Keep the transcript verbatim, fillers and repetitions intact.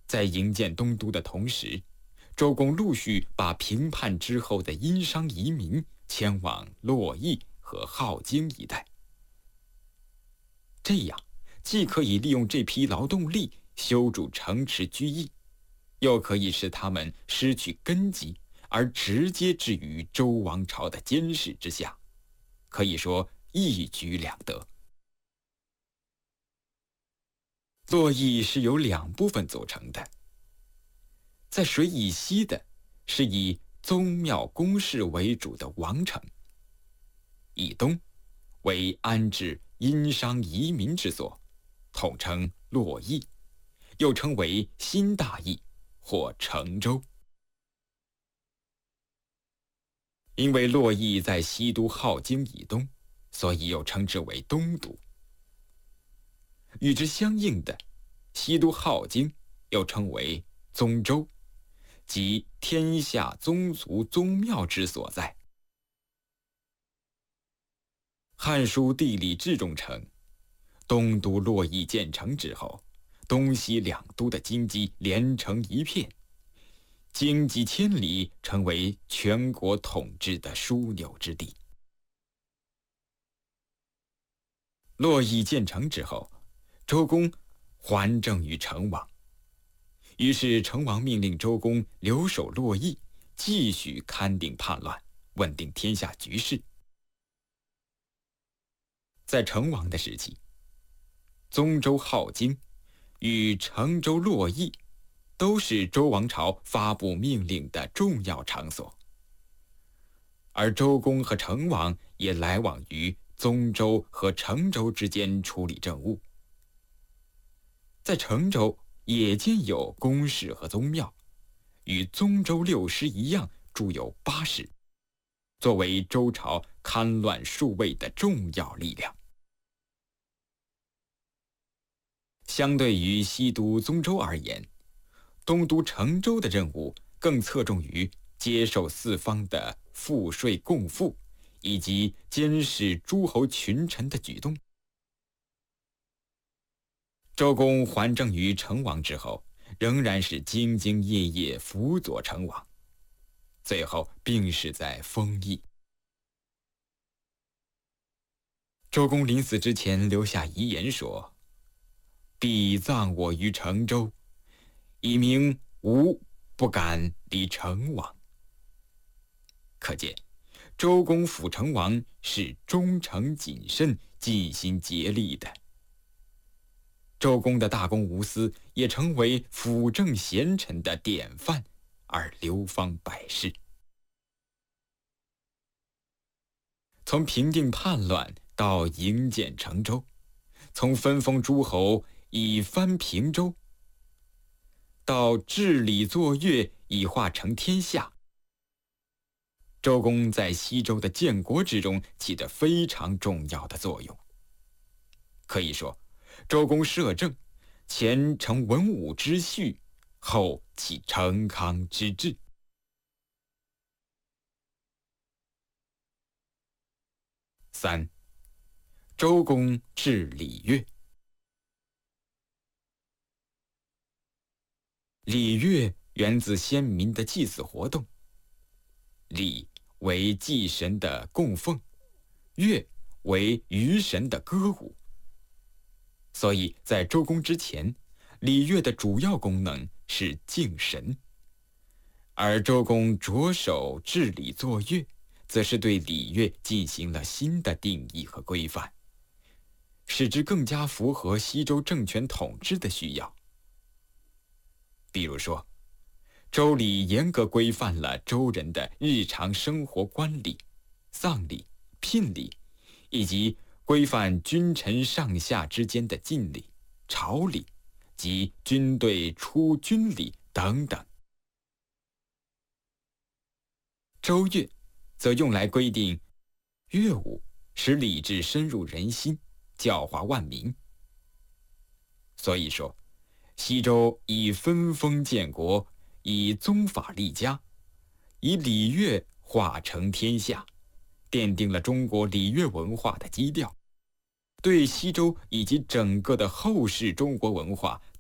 在营建东都的同时，周公陆续把平叛之后的殷商移民迁往洛邑和镐京一带。这样，既可以利用这批劳动力修筑城池居邑，又可以使他们失去根基，而直接置于周王朝的监视之下，可以说一举两得。洛邑是由两部分组成的，在水以西的是以宗庙宫室为主的王城，以东为安置殷商移民之所，统称洛邑，又称为新大邑或成州。因为洛邑在西都镐京以东，所以又称之为东都。与之相应的，西都镐京又称为宗州，即天下宗族宗庙之所在。《汉书·地理志》中称，东都洛邑建成之后，东西两都的经济连成一片，经几千里，成为全国统治的枢纽之地。洛邑建成之后，周公还政于成王，于是成王命令周公留守洛邑，继续勘定叛乱，稳定天下局势。在成王的时期，宗州镐京与成州洛邑都是周王朝发布命令的重要场所，而周公和成王也来往于宗州和成州之间处理政务。在成州也建有宫室和宗庙，与宗州六师一样筑有八师，作为周朝勘乱数位的重要力量。相对于西都宗州而言，东都成州的任务更侧重于接受四方的赋税贡赋，以及监视诸侯群臣的举动。周公还政于成王之后，仍然是兢兢业业辅佐成王，最后病逝在丰邑。周公临死之前留下遗言说：“必葬我于成州，以明吾不敢离成王。”可见，周公辅成王是忠诚谨慎、尽心竭力的。周公的大公无私，也成为辅政贤臣的典范，而流芳百世。从平定叛乱到营建成州，从分封诸侯以藩平州，到治理作乐以化成天下，周公在西周的建国之中起得非常重要的作用。可以说，周公摄政，前承文武之序，后起成康之治。三，周公治礼乐。礼乐源自先民的祭祀活动，礼为祭神的供奉，乐为娱神的歌舞。所以在周公之前，礼乐的主要功能是敬神，而周公着手治理作乐，则是对礼乐进行了新的定义和规范，使之更加符合西周政权统治的需要。比如说，周礼严格规范了周人的日常生活官礼、丧礼、聘礼，以及规范君臣上下之间的晋礼、朝礼及军队出军礼等等。周乐则用来规定乐舞，使礼制深入人心，教化万民。所以说，西周以分封建国，以宗法立家，以礼乐化成天下，奠定了中国礼乐文化的基调，对西周以及整个的后世中国文化